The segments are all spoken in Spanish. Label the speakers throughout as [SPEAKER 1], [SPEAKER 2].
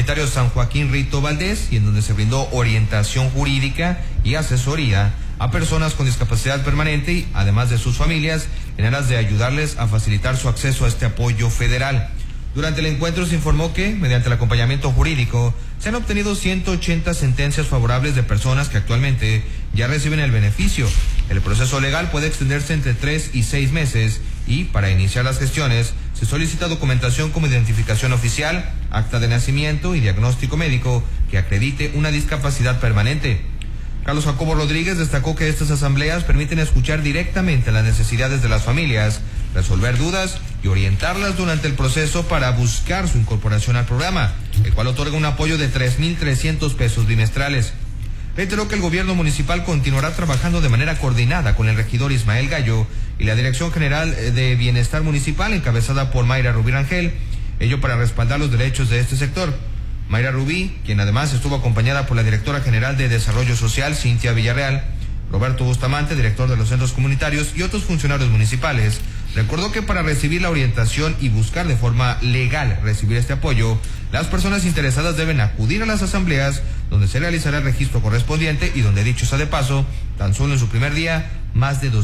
[SPEAKER 1] Comunitario San Joaquín Rito Valdés, y en donde se brindó orientación jurídica y asesoría a personas con discapacidad permanente y además de sus familias, en aras de ayudarles a facilitar su acceso a este apoyo federal. Durante el encuentro se informó que, mediante el acompañamiento jurídico, se han obtenido 180 sentencias favorables de personas que actualmente ya reciben el beneficio. El proceso legal puede extenderse entre 3 y 6 meses y, para iniciar las gestiones, se solicita documentación como identificación oficial, acta de nacimiento y diagnóstico médico que acredite una discapacidad permanente. Carlos Jacobo Rodríguez destacó que estas asambleas permiten escuchar directamente las necesidades de las familias, resolver dudas y orientarlas durante el proceso para buscar su incorporación al programa, el cual otorga un apoyo de 3,300 pesos bimestrales. Reiteró que el gobierno municipal continuará trabajando de manera coordinada con el regidor Ismael Gallo y la Dirección General de Bienestar Municipal, encabezada por Mayra Rubí Rangel, ello para respaldar los derechos de este sector. Mayra Rubí, quien además estuvo acompañada por la Directora General de Desarrollo Social, Cintia Villarreal, Roberto Bustamante, director de los centros comunitarios, y otros funcionarios municipales, recordó que para recibir la orientación y buscar de forma legal recibir este apoyo, las personas interesadas deben acudir a las asambleas donde se realizará el registro correspondiente y donde, dicho sea de paso, tan solo en su primer día, más de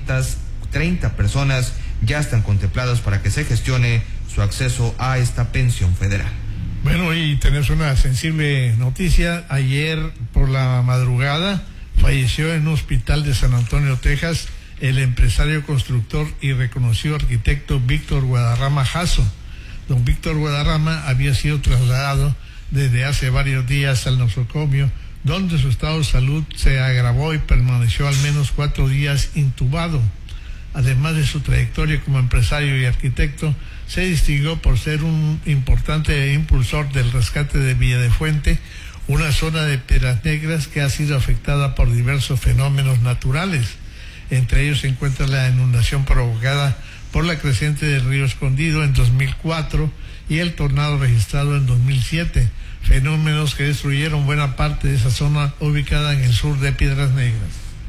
[SPEAKER 1] 230 personas ya están contempladas para que se gestione su acceso a esta pensión federal.
[SPEAKER 2] Bueno, y tenemos una sensible noticia. Ayer por la madrugada falleció en un hospital de San Antonio, Texas, el empresario, constructor y reconocido arquitecto Víctor Guadarrama Jasso. Don Víctor Guadarrama había sido trasladado desde hace varios días al nosocomio, donde su estado de salud se agravó y permaneció al menos 4 días intubado. Además de su trayectoria como empresario y arquitecto, se distinguió por ser un importante impulsor del rescate de Villa de Fuente, una zona de Piedras Negras que ha sido afectada por diversos fenómenos naturales. Entre ellos se encuentra la inundación provocada por la creciente del río Escondido en 2004 y el tornado registrado en 2007, fenómenos que destruyeron buena parte de esa zona ubicada en el sur de Piedras Negras.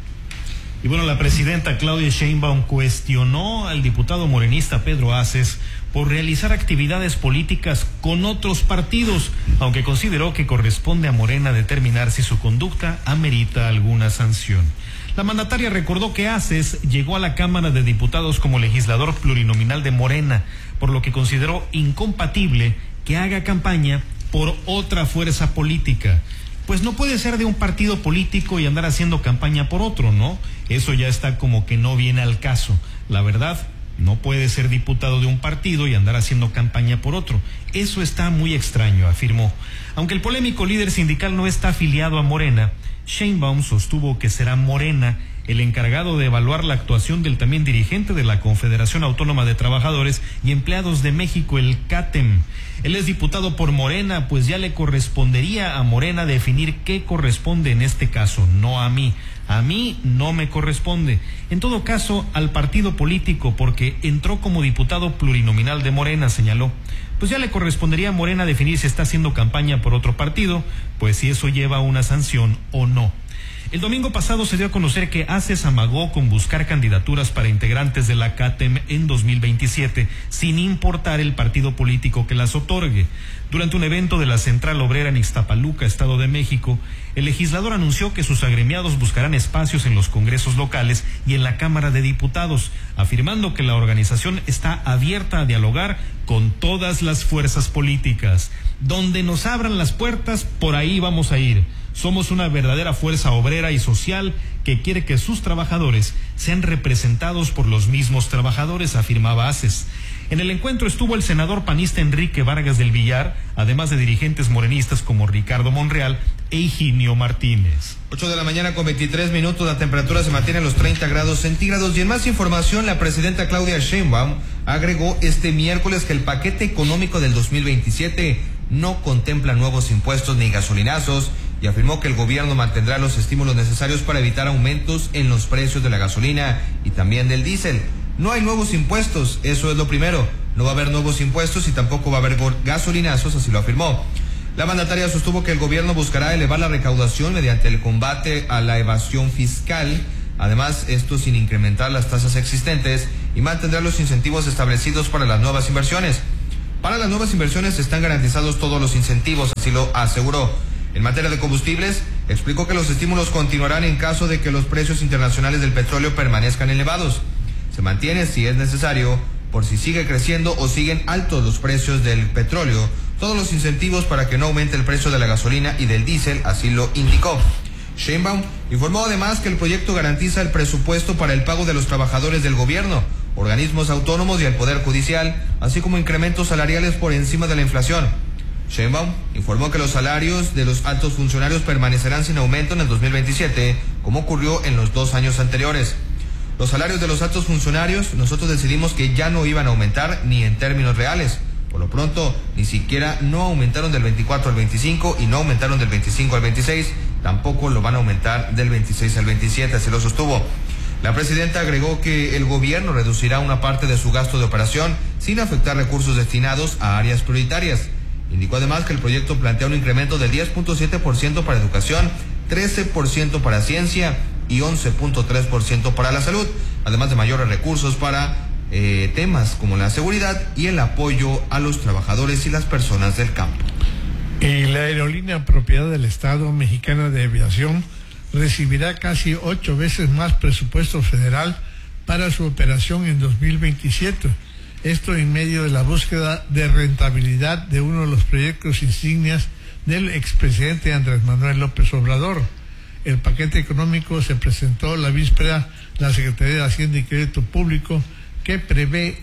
[SPEAKER 3] Y bueno, la presidenta Claudia Sheinbaum cuestionó al diputado morenista Pedro Aces por realizar actividades políticas con otros partidos, aunque consideró que corresponde a Morena determinar si su conducta amerita alguna sanción. La mandataria recordó que Aces llegó a la Cámara de Diputados como legislador plurinominal de Morena, por lo que consideró incompatible que haga campaña por otra fuerza política. Pues no puede ser de un partido político y andar haciendo campaña por otro, ¿no? Eso ya está como que no viene al caso. La verdad, no puede ser diputado de un partido y andar haciendo campaña por otro. Eso está muy extraño, afirmó. Aunque el polémico líder sindical no está afiliado a Morena, Sheinbaum sostuvo que será Morena el encargado de evaluar la actuación del también dirigente de la Confederación Autónoma de Trabajadores y Empleados de México, el CATEM. Él es diputado por Morena, pues ya le correspondería a Morena definir qué corresponde en este caso, no a mí. A mí no me corresponde. En todo caso, al partido político, porque entró como diputado plurinominal de Morena, señaló. Pues ya le correspondería a Morena definir si está haciendo campaña por otro partido, pues si eso lleva a una sanción o no. El domingo pasado se dio a conocer que Aces amagó con buscar candidaturas para integrantes de la CATEM en 2027, sin importar el partido político que las otorgue. Durante un evento de la Central Obrera en Ixtapaluca, Estado de México, el legislador anunció que sus agremiados buscarán espacios en los congresos locales y en la Cámara de Diputados, afirmando que la organización está abierta a dialogar con todas las fuerzas políticas. Donde nos abran las puertas, por ahí vamos a ir. Somos una verdadera fuerza obrera y social que quiere que sus trabajadores sean representados por los mismos trabajadores, afirmaba Aces. En el encuentro estuvo el senador panista Enrique Vargas del Villar, además de dirigentes morenistas como Ricardo Monreal e Higinio Martínez.
[SPEAKER 1] 8 de la mañana con 23 minutos, la temperatura se mantiene en los 30 grados centígrados. Y en más información, la presidenta Claudia Sheinbaum agregó este miércoles que el paquete económico del 2027 no contempla nuevos impuestos ni gasolinazos, y afirmó que el gobierno mantendrá los estímulos necesarios para evitar aumentos en los precios de la gasolina y también del diésel. No hay nuevos impuestos, eso es lo primero. No va a haber nuevos impuestos y tampoco va a haber gasolinazos, así lo afirmó. La mandataria sostuvo que el gobierno buscará elevar la recaudación mediante el combate a la evasión fiscal, además esto sin incrementar las tasas existentes, y mantendrá los incentivos establecidos para las nuevas inversiones. Para las nuevas inversiones están garantizados todos los incentivos, así lo aseguró. En materia de combustibles, explicó que los estímulos continuarán en caso de que los precios internacionales del petróleo permanezcan elevados. Se mantiene, si es necesario, por si sigue creciendo o siguen altos los precios del petróleo, todos los incentivos para que no aumente el precio de la gasolina y del diésel, así lo indicó. Sheinbaum informó además que el proyecto garantiza el presupuesto para el pago de los trabajadores del gobierno, organismos autónomos y el Poder Judicial, así como incrementos salariales por encima de la inflación. Sheinbaum informó que los salarios de los altos funcionarios permanecerán sin aumento en el 2027, como ocurrió en los 2 años anteriores. Los salarios de los altos funcionarios, nosotros decidimos que ya no iban a aumentar ni en términos reales. Por lo pronto, ni siquiera no aumentaron del 24 al 25 y no aumentaron del 25 al 26, tampoco lo van a aumentar del 26 al 27, así lo sostuvo. La presidenta agregó que el gobierno reducirá una parte de su gasto de operación sin afectar recursos destinados a áreas prioritarias. Indicó además que el proyecto plantea un incremento del 10.7% para educación, 13% para ciencia y 11.3% para la salud, además de mayores recursos para temas como la seguridad y el apoyo a los trabajadores y las personas del campo.
[SPEAKER 2] La aerolínea propiedad del Estado Mexicana de Aviación recibirá casi 8 veces más presupuesto federal para su operación en 2027. Esto en medio de la búsqueda de rentabilidad de uno de los proyectos insignias del expresidente Andrés Manuel López Obrador. El paquete económico se presentó la víspera de la Secretaría de Hacienda y Crédito Público, que prevé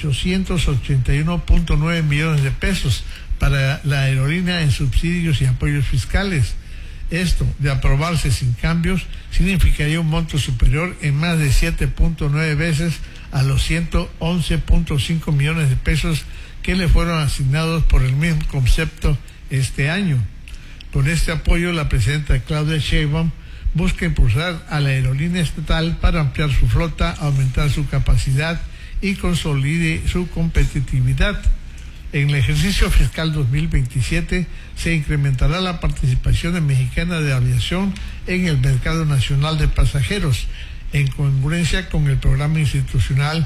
[SPEAKER 2] 881.9 millones de pesos para la aerolínea en subsidios y apoyos fiscales. Esto, de aprobarse sin cambios, significaría un monto superior en más de 7.9 veces a los 111.5 millones de pesos que le fueron asignados por el mismo concepto este año. Con este apoyo, la presidenta Claudia Sheinbaum busca impulsar a la aerolínea estatal para ampliar su flota, aumentar su capacidad y consolide su competitividad. En el ejercicio fiscal 2027 se incrementará la participación mexicana de aviación en el mercado nacional de pasajeros, en congruencia con el programa institucional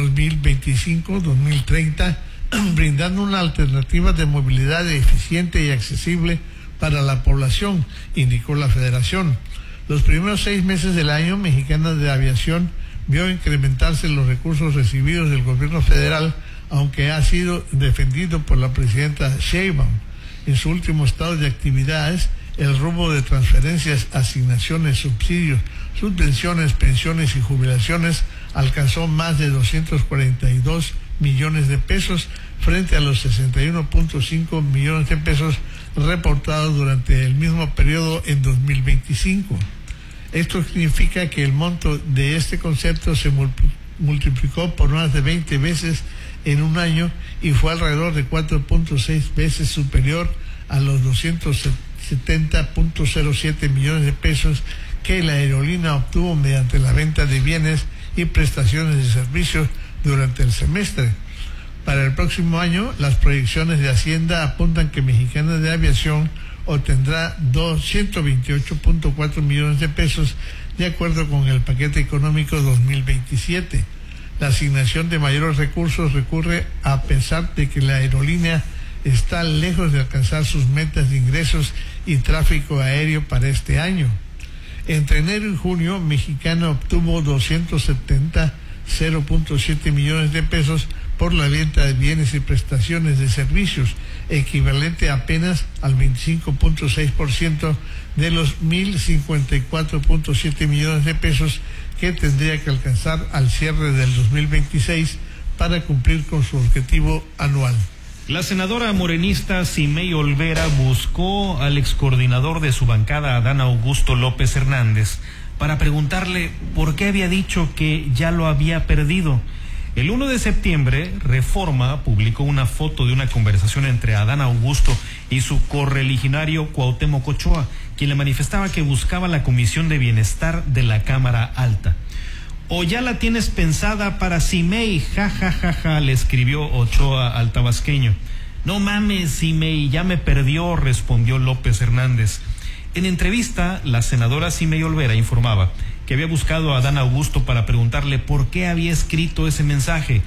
[SPEAKER 2] 2025-2030, brindando una alternativa de movilidad eficiente y accesible para la población, indicó la Federación. Los primeros 6 meses del año, Mexicana de Aviación vio incrementarse los recursos recibidos del gobierno federal, aunque ha sido defendido por la presidenta Sheinbaum. En su último estado de actividades, el rubro de transferencias, asignaciones, subsidios, subvenciones, pensiones y jubilaciones alcanzó más de 242 millones de pesos frente a los 61.5 millones de pesos reportados durante el mismo periodo en 2025. Esto significa que el monto de este concepto se multiplicó por más de 20 veces en un año y fue alrededor de 4.6 veces superior a los 270.07 millones de pesos que la aerolínea obtuvo mediante la venta de bienes y prestaciones de servicios durante el semestre. Para el próximo año, las proyecciones de Hacienda apuntan que Mexicana de Aviación obtendrá 128.4 millones de pesos de acuerdo con el paquete económico 2027. La asignación de mayores recursos recurre a pesar de que la aerolínea está lejos de alcanzar sus metas de ingresos y tráfico aéreo para este año. Entre enero y junio, Mexicana obtuvo 270.07 millones de pesos por la venta de bienes y prestaciones de servicios, equivalente apenas al 25.6% de los 1.054.7 millones de pesos que tendría que alcanzar al cierre del 2026 para cumplir con su objetivo anual.
[SPEAKER 3] La senadora morenista Simei Olvera buscó al excoordinador de su bancada, Adán Augusto López Hernández, para preguntarle por qué había dicho que ya lo había perdido. El 1 de septiembre, Reforma publicó una foto de una conversación entre Adán Augusto y su correligionario Cuauhtémoc Ochoa, quien le manifestaba que buscaba la Comisión de Bienestar de la Cámara Alta. ¿O ya la tienes pensada para Simei? Ja, ja, ja, ja, le escribió Ochoa al tabasqueño. No mames, Simei, ya me perdió, respondió López Hernández. En entrevista, la senadora Simei Olvera informaba que había buscado a Adán Augusto para preguntarle por qué había escrito ese mensaje.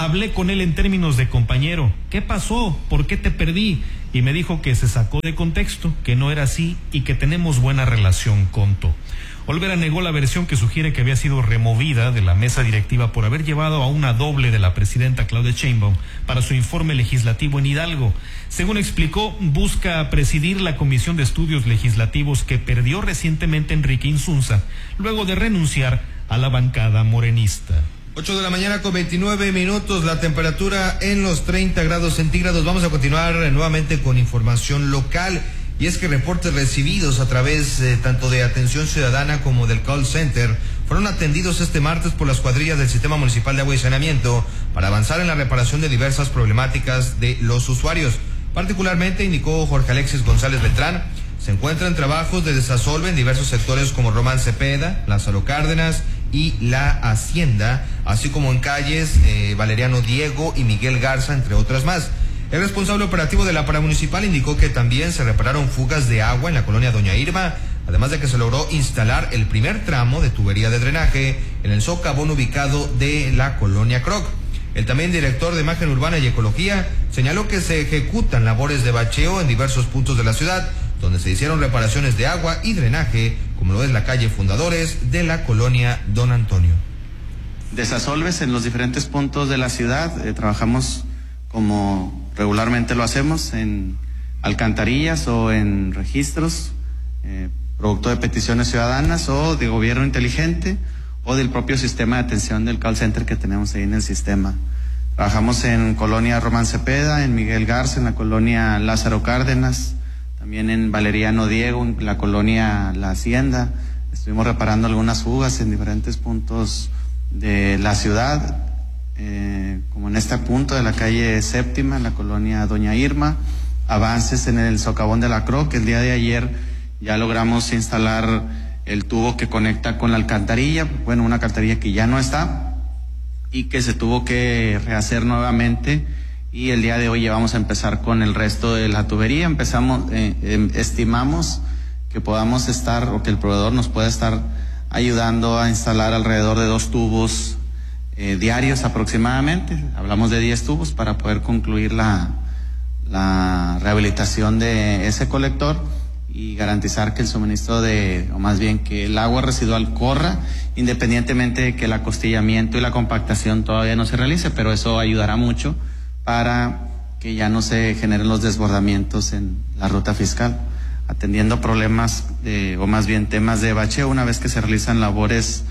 [SPEAKER 3] Hablé con él en términos de compañero. ¿Qué pasó? ¿Por qué te perdí? Y me dijo que se sacó de contexto, que no era así y que tenemos buena relación, contó. Olvera negó la versión que sugiere que había sido removida de la mesa directiva por haber llevado a una doble de la presidenta Claudia Sheinbaum para su informe legislativo en Hidalgo. Según explicó, busca presidir la Comisión de Estudios Legislativos que perdió recientemente Enrique Insunza, luego de renunciar a la bancada morenista.
[SPEAKER 1] 8 de la mañana con 29 minutos, la temperatura en los 30 grados centígrados. Vamos a continuar nuevamente con información local. Y es que reportes recibidos a través tanto de Atención Ciudadana como del call center fueron atendidos este martes por las cuadrillas del Sistema Municipal de Agua y Saneamiento para avanzar en la reparación de diversas problemáticas de los usuarios. Particularmente, indicó Jorge Alexis González Beltrán, se encuentran trabajos de desasolve en diversos sectores como Román Cepeda, Lázaro Cárdenas y La Hacienda, así como en calles Valeriano Diego y Miguel Garza, entre otras más. El responsable operativo de la paramunicipal indicó que también se repararon fugas de agua en la colonia Doña Irma, además de que se logró instalar el primer tramo de tubería de drenaje en el socavón ubicado de la colonia Croc. El también director de Imagen Urbana y Ecología señaló que se ejecutan labores de bacheo en diversos puntos de la ciudad, donde se hicieron reparaciones de agua y drenaje, como lo es la calle Fundadores de la colonia Don Antonio.
[SPEAKER 4] Desasolves en los diferentes puntos de la ciudad, trabajamos como regularmente lo hacemos en alcantarillas o en registros, producto de peticiones ciudadanas o de gobierno inteligente o del propio sistema de atención del call center que tenemos ahí en el sistema. Trabajamos en colonia Román Cepeda, en Miguel Garza, en la colonia Lázaro Cárdenas, también en Valeriano Diego, en la colonia La Hacienda. Estuvimos reparando algunas fugas en diferentes puntos de la ciudad, como en este punto de la calle Séptima, en la colonia Doña Irma, avances en el socavón de la Croc. El día de ayer ya logramos instalar el tubo que conecta con la alcantarilla, bueno, una alcantarilla que ya no está y que se tuvo que rehacer nuevamente, y el día de hoy ya vamos a empezar con el resto de la tubería. Estimamos que podamos estar, o que el proveedor nos pueda estar ayudando a instalar alrededor de 2 tubos diarios aproximadamente. Hablamos de 10 tubos para poder concluir la rehabilitación de ese colector y garantizar que el suministro o más bien que el agua residual corra, independientemente de que el acostillamiento y la compactación todavía no se realice, pero eso ayudará mucho para que ya no se generen los desbordamientos en la ruta fiscal, atendiendo problemas o más bien temas de bacheo una vez que se realizan labores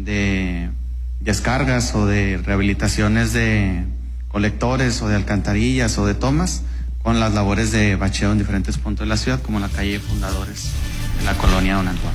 [SPEAKER 4] de descargas o de rehabilitaciones de colectores o de alcantarillas o de tomas, con las labores de bacheo en diferentes puntos de la ciudad, como la calle Fundadores en la colonia Don Antonio.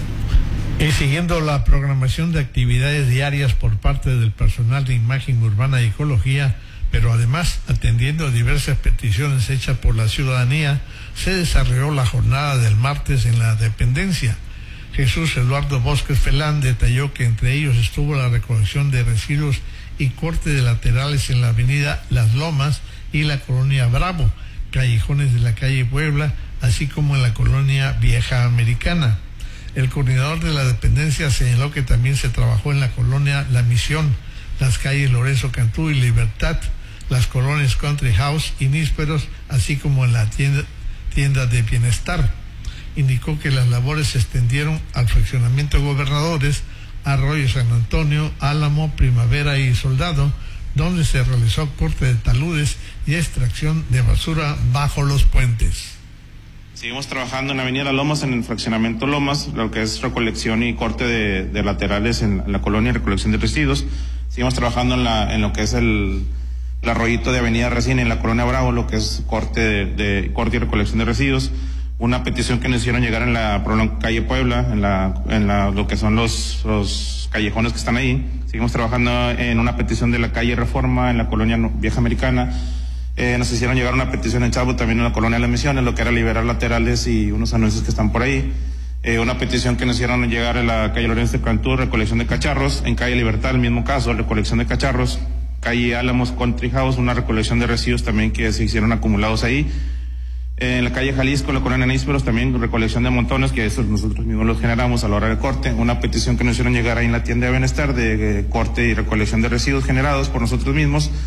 [SPEAKER 2] Y siguiendo la programación de actividades diarias por parte del personal de Imagen Urbana y Ecología, pero además atendiendo diversas peticiones hechas por la ciudadanía, se desarrolló la jornada del martes en la dependencia. Jesús Eduardo Bosques Felán detalló que entre ellos estuvo la recolección de residuos y corte de laterales en la avenida Las Lomas y la colonia Bravo, callejones de la calle Puebla, así como en la colonia Vieja Americana. El coordinador de la dependencia señaló que también se trabajó en la colonia La Misión, las calles Lorenzo Cantú y Libertad, las colonias Country House y Nísperos, así como en la tienda de bienestar. Indicó que las labores se extendieron al fraccionamiento Gobernadores, Arroyo San Antonio, Álamo, Primavera y Soldado, donde se realizó corte de taludes y extracción de basura bajo los puentes.
[SPEAKER 5] Seguimos trabajando en la avenida Lomas, en el fraccionamiento Lomas, lo que es recolección y corte de laterales en la colonia, recolección de residuos. Seguimos trabajando en lo que es el arroyito de avenida Resina, en la colonia Bravo, lo que es corte y recolección de residuos. Una petición que nos hicieron llegar en la calle Puebla, en lo que son los callejones que están ahí. Seguimos trabajando en una petición de la calle Reforma, en la colonia Vieja Americana. Nos hicieron llegar una petición en Chavo, también en la colonia Las Misiones, lo que era liberar laterales y unos anuncios que están por ahí. Una petición que nos hicieron llegar en la calle Lorenzo Cantú, recolección de cacharros. En calle Libertad, el mismo caso, recolección de cacharros. Calle Álamos, Country House, una recolección de residuos también que se hicieron acumulados ahí. En la calle Jalisco, la colonia Nísperos, también recolección de montones, que esos nosotros mismos los generamos a la hora de corte. Una petición que nos hicieron llegar ahí en la tienda de bienestar de corte y recolección de residuos generados por nosotros mismos.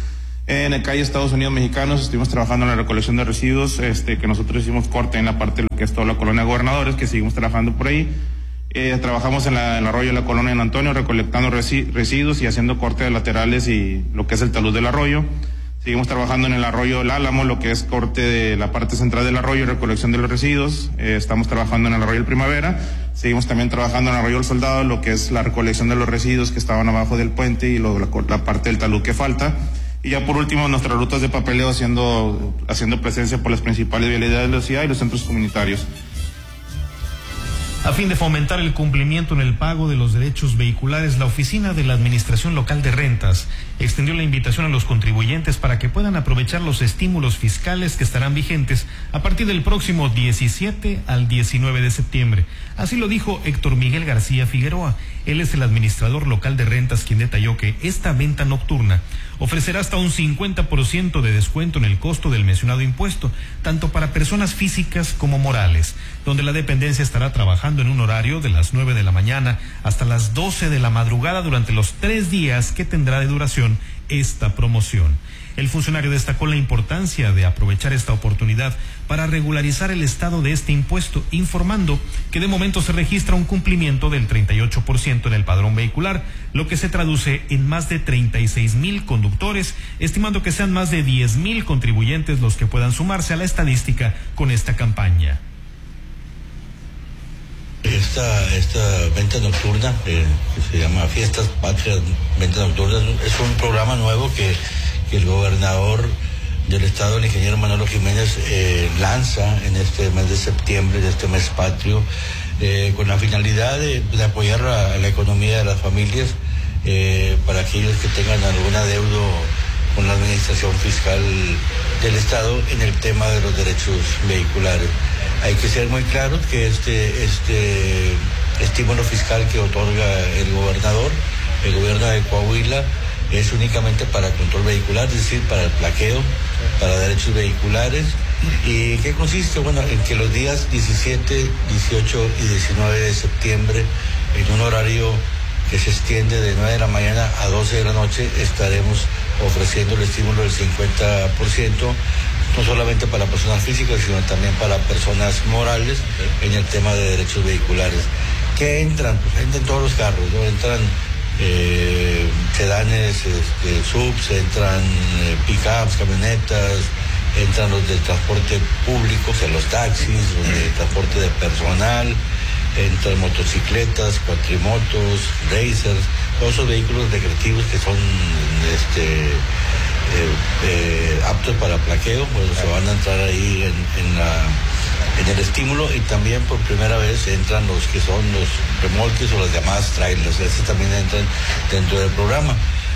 [SPEAKER 5] En la calle Estados Unidos Mexicanos estuvimos trabajando en la recolección de residuos, que nosotros hicimos corte en la parte de lo que es toda la colonia Gobernadores, que seguimos trabajando por ahí. Trabajamos en el arroyo de la colonia San Antonio, recolectando residuos y haciendo corte de laterales y lo que es el talud del arroyo. Seguimos trabajando en el arroyo del Álamo, lo que es corte de la parte central del arroyo y recolección de los residuos. Estamos trabajando en el arroyo del Primavera. Seguimos también trabajando en el arroyo del Soldado, lo que es la recolección de los residuos que estaban abajo del puente y la parte del talud que falta. Y ya por último, nuestras rutas de papeleo haciendo presencia por las principales vialidades de la ciudad y los centros comunitarios.
[SPEAKER 3] A fin de fomentar el cumplimiento en el pago de los derechos vehiculares, la Oficina de la Administración Local de Rentas extendió la invitación a los contribuyentes para que puedan aprovechar los estímulos fiscales que estarán vigentes a partir del próximo 17 al 19 de septiembre. Así lo dijo Héctor Miguel García Figueroa. Él es el administrador local de rentas, quien detalló que esta venta nocturna ofrecerá hasta un 50% de descuento en el costo del mencionado impuesto, tanto para personas físicas como morales, donde la dependencia estará trabajando en un horario de las 9 de la mañana hasta las 12 de la madrugada durante los 3 días que tendrá de duración esta promoción. El funcionario destacó la importancia de aprovechar esta oportunidad para regularizar el estado de este impuesto, informando que de momento se registra un cumplimiento del 38% en el padrón vehicular, lo que se traduce en más de 36,000 conductores, estimando que sean más de 10,000 contribuyentes los que puedan sumarse a la estadística con esta campaña.
[SPEAKER 6] Esta venta nocturna, que se llama Fiestas Patrias Venta Nocturna, es un programa nuevo que el gobernador del estado, el ingeniero Manolo Jiménez, lanza en este mes de septiembre, de este mes patrio, con la finalidad de apoyar a la economía de las familias, para aquellos que tengan algún adeudo con la administración fiscal del estado en el tema de los derechos vehiculares. Hay que ser muy claros que este estímulo fiscal que otorga el gobernador, el gobierno de Coahuila, es únicamente para control vehicular, es decir, para el plaqueo, para derechos vehiculares. ¿Y qué consiste? Bueno, en que los días 17, 18 y 19 de septiembre, en un horario que se extiende de 9 de la mañana a 12 de la noche, estaremos ofreciendo el estímulo del 50%, no solamente para personas físicas, sino también para personas morales, en el tema de derechos vehiculares. ¿Qué entran? Pues entran todos los carros, ¿no? Entran sedanes, subs, entran pick-ups, camionetas, entran los del transporte público, o sea, los taxis, los de transporte de personal, entran motocicletas, cuatrimotos, racers, todos esos vehículos recreativos que son aptos para plaqueo, pues se van a entrar ahí en el estímulo, y también por primera vez entran los que son los remolques o las llamadas trailers, estos también entran dentro del programa.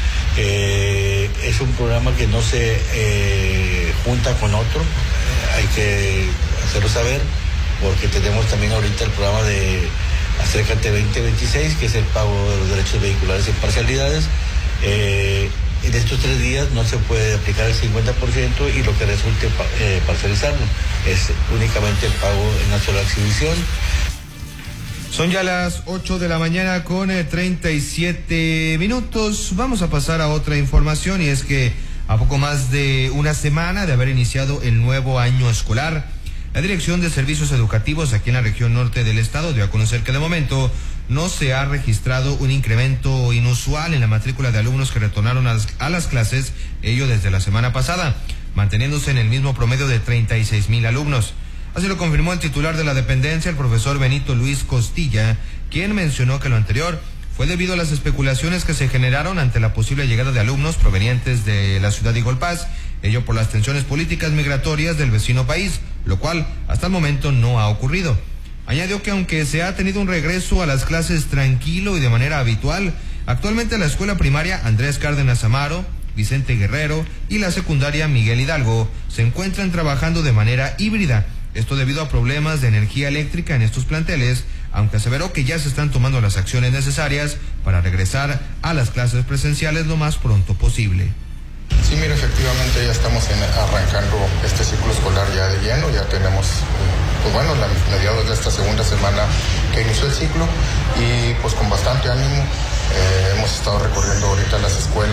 [SPEAKER 6] Es un programa que no se junta con otro, hay que hacerlo saber, porque tenemos también ahorita el programa de Acércate 2026, que es el pago de los derechos vehiculares en parcialidades. En estos 3 días no se puede aplicar el 50% y lo que resulte parcializarlo es únicamente el pago en una sola exhibición.
[SPEAKER 1] Son ya las 8 de la mañana con 37 minutos. Vamos a pasar a otra información, y es que a poco más de una semana de haber iniciado el nuevo año escolar, la Dirección de Servicios Educativos aquí en la región norte del estado dio a conocer que de momento no se ha registrado un incremento inusual en la matrícula de alumnos que retornaron a las clases, ello desde la semana pasada, manteniéndose en el mismo promedio de 36,000 alumnos. Así lo confirmó el titular de la dependencia, el profesor Benito Luis Costilla, quien mencionó que lo anterior fue debido a las especulaciones que se generaron ante la posible llegada de alumnos provenientes de la ciudad de Igolpaz, ello por las tensiones políticas migratorias del vecino país, lo cual hasta el momento no ha ocurrido. Añadió que aunque se ha tenido un regreso a las clases tranquilo y de manera habitual, actualmente la escuela primaria Andrés Cárdenas Amaro, Vicente Guerrero y la secundaria Miguel Hidalgo se encuentran trabajando de manera híbrida. Esto debido a problemas de energía eléctrica en estos planteles, aunque aseveró que ya se están tomando las acciones necesarias para regresar a las clases presenciales lo más pronto posible.
[SPEAKER 7] Sí, mira, efectivamente ya estamos arrancando este ciclo escolar ya de lleno, ya tenemos, mediados de esta segunda semana que inició el ciclo, y pues con bastante ánimo hemos estado recorriendo ahorita las escuelas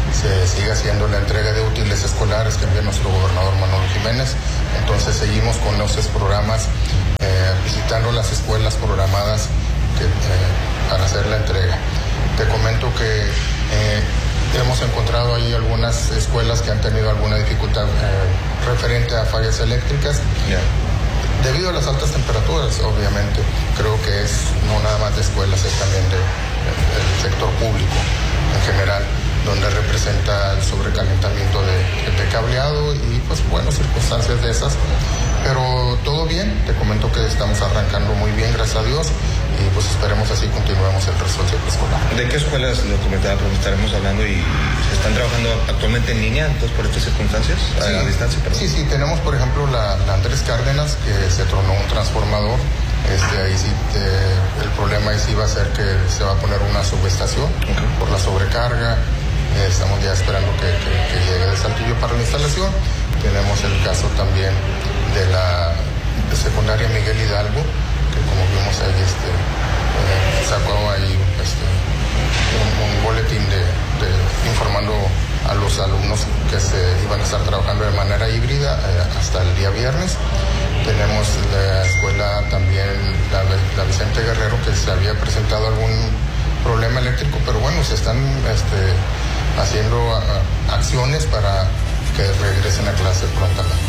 [SPEAKER 7] se sigue haciendo la entrega de útiles escolares que envía nuestro gobernador Manolo Jiménez. Entonces seguimos con esos programas, visitando las escuelas programadas para hacer la entrega. Te comento que hemos encontrado ahí algunas escuelas que han tenido alguna dificultad referente a fallas eléctricas. Debido a las altas temperaturas, obviamente, creo que es no nada más de escuelas, es también del sector público en general, donde representa el sobrecalentamiento de cableado y pues bueno, circunstancias de esas. Pero todo bien, te comento que estamos arrancando muy bien, gracias a Dios, y pues esperemos así continuemos el resto del ciclo escolar.
[SPEAKER 8] ¿De qué escuelas lo comentaba, estaremos hablando y se están trabajando actualmente en línea, entonces por estas circunstancias,
[SPEAKER 7] sí,
[SPEAKER 8] a distancia? Perdón.
[SPEAKER 7] Sí, tenemos por ejemplo la Andrés Cárdenas, que se tronó un transformador. Ahí sí, el problema ahí sí va a ser que se va a poner una subestación por la sobrecarga. Estamos ya esperando que llegue de Saltillo para la instalación. Tenemos el caso también de la secundaria Miguel Hidalgo, que como vimos ahí sacó ahí un boletín informando a los alumnos que se iban a estar trabajando de manera híbrida hasta el día viernes. Tenemos la escuela también, la Vicente Guerrero, que se había presentado algún problema eléctrico, pero bueno, se están haciendo acciones para que regresen a clase prontamente.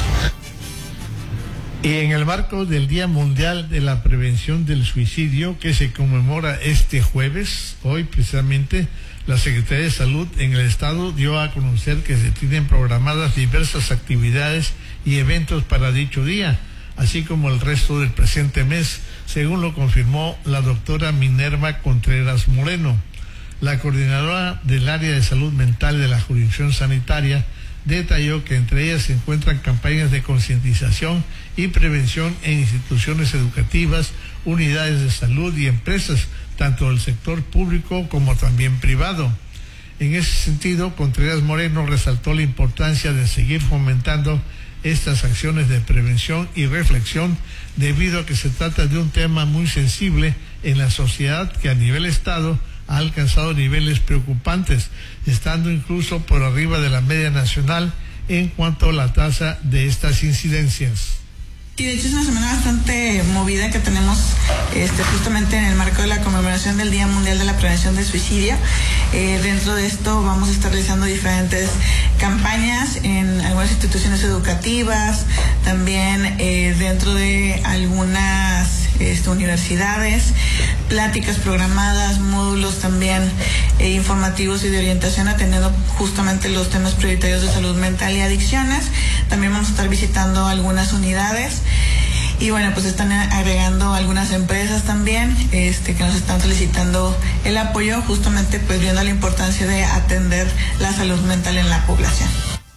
[SPEAKER 2] Y en el marco del Día Mundial de la Prevención del Suicidio, que se conmemora este jueves, hoy precisamente, la Secretaría de Salud en el Estado dio a conocer que se tienen programadas diversas actividades y eventos para dicho día, así como el resto del presente mes, según lo confirmó la doctora Minerva Contreras Moreno. La coordinadora del área de salud mental de la jurisdicción sanitaria detalló que entre ellas se encuentran campañas de concientización y prevención en instituciones educativas, unidades de salud y empresas, tanto del sector público como también privado. En ese sentido, Contreras Moreno resaltó la importancia de seguir fomentando estas acciones de prevención y reflexión, debido a que se trata de un tema muy sensible en la sociedad que a nivel Estado ha alcanzado niveles preocupantes, estando incluso por arriba de la media nacional en cuanto a la tasa de estas incidencias.
[SPEAKER 9] Sí, de hecho es una semana bastante movida que tenemos justamente en el marco de la conmemoración del Día Mundial de la Prevención del Suicidio. Dentro de esto vamos a estar realizando diferentes campañas en algunas instituciones educativas, también dentro de algunas universidades, pláticas programadas, módulos también informativos y de orientación atendiendo justamente los temas prioritarios de salud mental y adicciones. También vamos a estar visitando algunas unidades y bueno, pues están agregando algunas empresas también que nos están solicitando el apoyo, justamente pues viendo la importancia de atender la salud mental en la población.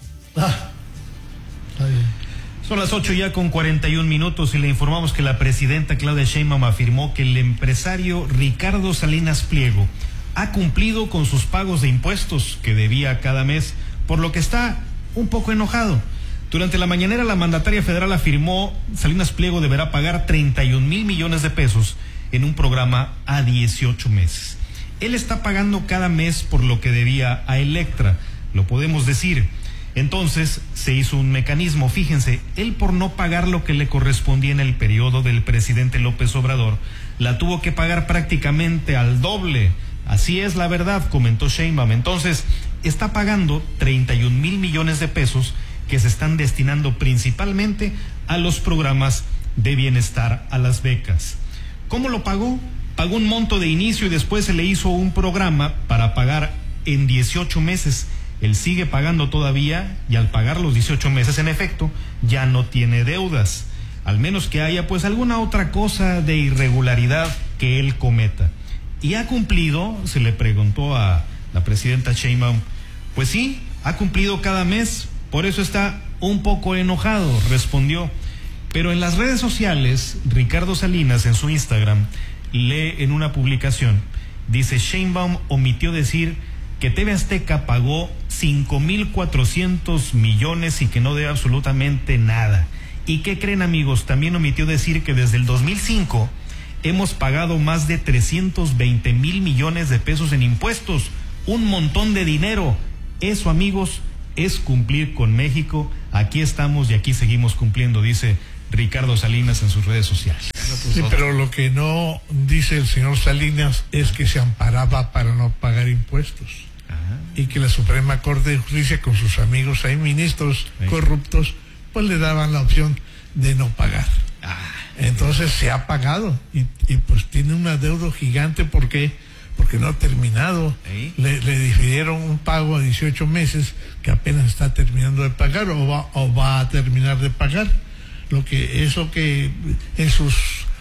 [SPEAKER 3] Son las 8:41 y le informamos que la presidenta Claudia Sheinbaum afirmó que el empresario Ricardo Salinas Pliego ha cumplido con sus pagos de impuestos que debía cada mes, por lo que está un poco enojado. Durante la mañanera, la mandataria federal afirmó Salinas Pliego deberá pagar 31,000 millones de pesos en un programa a 18 meses. Él está pagando cada mes por lo que debía a Electra, lo podemos decir. Entonces se hizo un mecanismo, fíjense, él por no pagar lo que le correspondía en el periodo del presidente López Obrador, la tuvo que pagar prácticamente al doble. Así es la verdad, comentó Sheinbaum. Entonces está pagando 31,000 millones de pesos que se están destinando principalmente a los programas de bienestar, a las becas. ¿Cómo lo pagó? Pagó un monto de inicio y después se le hizo un programa para pagar en 18 meses. Él sigue pagando todavía y al pagar los 18 meses, en efecto, ya no tiene deudas. Al menos que haya pues alguna otra cosa de irregularidad que él cometa. ¿Y ha cumplido? Se le preguntó a la presidenta Sheinbaum. Pues sí, ha cumplido cada mes. Por eso está un poco enojado, respondió. Pero en las redes sociales, Ricardo Salinas en su Instagram lee en una publicación, dice: Sheinbaum omitió decir que TV Azteca pagó 5,400 millones y que no debe absolutamente nada. ¿Y qué creen, amigos? También omitió decir que desde el 2005 hemos pagado más de 320,000 millones de pesos en impuestos, un montón de dinero. Eso, amigos, es cumplir con México. Aquí estamos y aquí seguimos cumpliendo, dice Ricardo Salinas en sus redes sociales.
[SPEAKER 2] Sí, pero lo que no dice el señor Salinas es que se amparaba para no pagar impuestos. Y que la Suprema Corte de Justicia, con sus amigos ahí, ministros corruptos, pues le daban la opción de no pagar. Entonces se ha pagado y pues tiene un adeudo gigante porque no ha terminado. Le difirieron un pago a 18 meses que apenas está terminando de pagar o va a terminar de pagar. Eso que en sus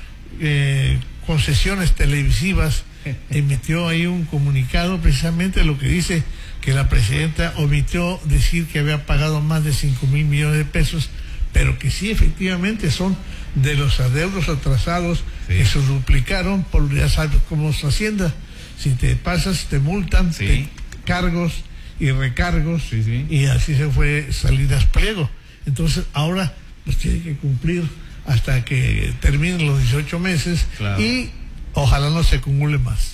[SPEAKER 2] concesiones televisivas emitió ahí un comunicado, precisamente lo que dice que la presidenta omitió decir que había pagado más de 5,000 millones de pesos, pero que sí, efectivamente son de los adeudos atrasados que se duplicaron por, ya sabes cómo es Hacienda, si te pasas te multan, te cargos y recargos, y así se fue Salinas Pliego. Entonces ahora pues tiene que cumplir hasta que terminen los 18 meses y ojalá no se acumule más.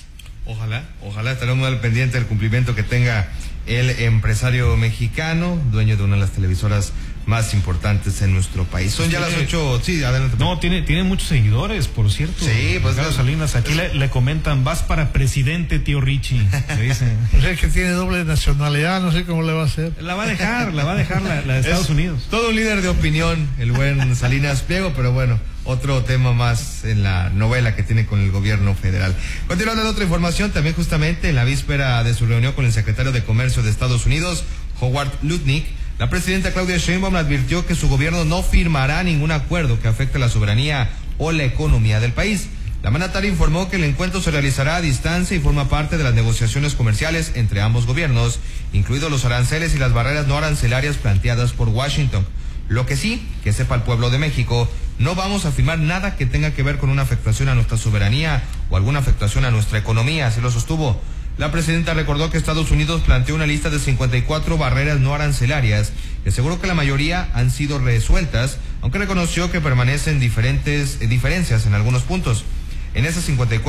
[SPEAKER 1] Ojalá estaremos al pendiente del cumplimiento que tenga el empresario mexicano, dueño de una de las televisoras más importantes en nuestro país. Son ya las 8, sí, adelante.
[SPEAKER 3] No, tiene muchos seguidores, por cierto.
[SPEAKER 1] Sí, pues
[SPEAKER 3] Ricardo Salinas, aquí le comentan, vas para presidente, tío Richie, se dice.
[SPEAKER 2] Pues es que tiene doble nacionalidad, no sé cómo le va a hacer.
[SPEAKER 3] La va a dejar la de Estados Unidos.
[SPEAKER 1] Todo un líder de opinión, el buen Salinas Pliego, pero bueno, otro tema más en la novela que tiene con el gobierno federal. Continuando en otra información, también justamente en la víspera de su reunión con el secretario de Comercio de Estados Unidos, Howard Lutnick, la presidenta Claudia Sheinbaum advirtió que su gobierno no firmará ningún acuerdo que afecte la soberanía o la economía del país. La mandataria informó que el encuentro se realizará a distancia y forma parte de las negociaciones comerciales entre ambos gobiernos, incluidos los aranceles y las barreras no arancelarias planteadas por Washington. Lo que sí, que sepa el pueblo de México, no vamos a firmar nada que tenga que ver con una afectación a nuestra soberanía o alguna afectación a nuestra economía, así lo sostuvo. La presidenta recordó que Estados Unidos planteó una lista de 54 barreras no arancelarias y aseguró que la mayoría han sido resueltas, aunque reconoció que permanecen diferencias en algunos puntos. En esas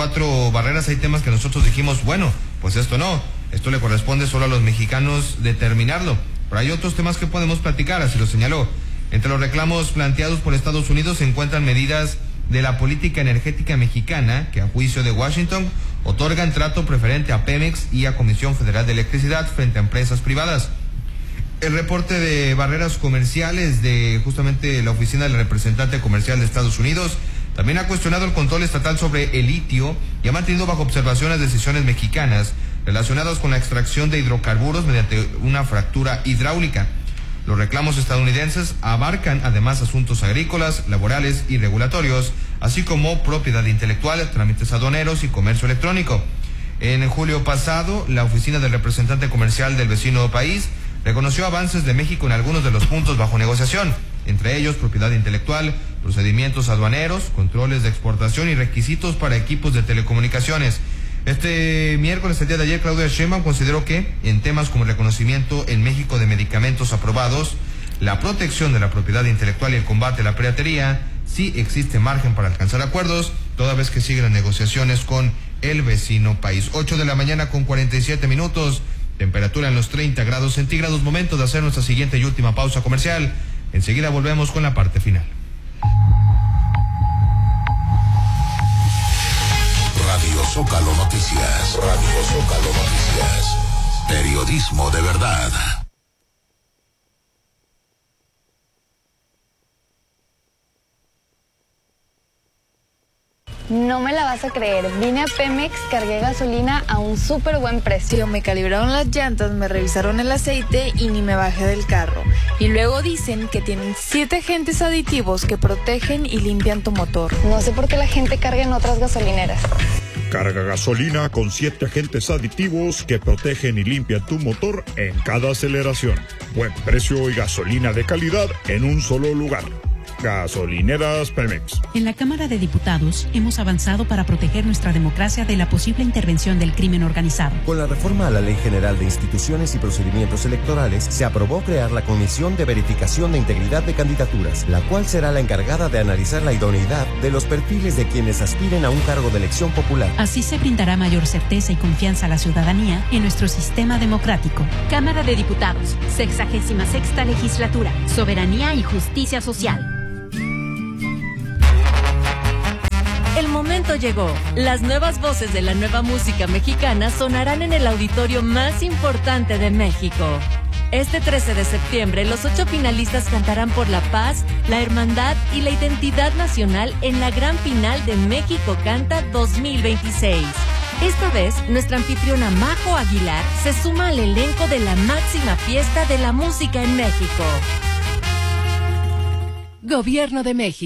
[SPEAKER 1] 54 barreras hay temas que nosotros dijimos, bueno, pues esto le corresponde solo a los mexicanos determinarlo, pero hay otros temas que podemos platicar, así lo señaló. Entre los reclamos planteados por Estados Unidos se encuentran medidas de la política energética mexicana que, a juicio de Washington, otorgan trato preferente a Pemex y a Comisión Federal de Electricidad frente a empresas privadas. El reporte de barreras comerciales de justamente la oficina del representante comercial de Estados Unidos también ha cuestionado el control estatal sobre el litio y ha mantenido bajo observación las decisiones mexicanas relacionadas con la extracción de hidrocarburos mediante una fractura hidráulica. Los reclamos estadounidenses abarcan además asuntos agrícolas, laborales y regulatorios, así como propiedad intelectual, trámites aduaneros y comercio electrónico. En julio pasado, la oficina del representante comercial del vecino país reconoció avances de México en algunos de los puntos bajo negociación, entre ellos propiedad intelectual, procedimientos aduaneros, controles de exportación y requisitos para equipos de telecomunicaciones. Este miércoles, el día de ayer, Claudia Sheinbaum consideró que en temas como el reconocimiento en México de medicamentos aprobados, la protección de la propiedad intelectual y el combate a la piratería, sí existe margen para alcanzar acuerdos, toda vez que siguen las negociaciones con el vecino país. 8 de la mañana con 47 minutos, temperatura en los 30 grados centígrados, momento de hacer nuestra siguiente y última pausa comercial. Enseguida volvemos con la parte final.
[SPEAKER 10] Radio Zócalo Noticias. Radio Zócalo Noticias. Periodismo de verdad.
[SPEAKER 11] No me la vas a creer, vine a Pemex, cargué gasolina a un súper buen precio. Me calibraron las llantas, me revisaron el aceite y ni me bajé del carro. Y luego dicen que tienen 7 agentes aditivos que protegen y limpian tu motor. No sé por qué la gente carga en otras gasolineras.
[SPEAKER 12] Carga gasolina con 7 agentes aditivos que protegen y limpian tu motor en cada aceleración. Buen precio y gasolina de calidad en un solo lugar. Gasolineras Pemex.
[SPEAKER 13] En la Cámara de Diputados hemos avanzado para proteger nuestra democracia de la posible intervención del crimen organizado.
[SPEAKER 14] Con la reforma a la Ley General de Instituciones y Procedimientos Electorales, se aprobó crear la Comisión de Verificación de Integridad de Candidaturas, la cual será la encargada de analizar la idoneidad de los perfiles de quienes aspiren a un cargo de elección popular.
[SPEAKER 13] Así se brindará mayor certeza y confianza a la ciudadanía en nuestro sistema democrático.
[SPEAKER 15] Cámara de Diputados, 66ª Legislatura, Soberanía y Justicia Social.
[SPEAKER 16] El momento llegó. Las nuevas voces de la nueva música mexicana sonarán en el auditorio más importante de México. Este 13 de septiembre, los 8 finalistas cantarán por la paz, la hermandad y la identidad nacional en la gran final de México Canta 2026. Esta vez, nuestra anfitriona Majo Aguilar se suma al elenco de la máxima fiesta de la música en México. Gobierno de México.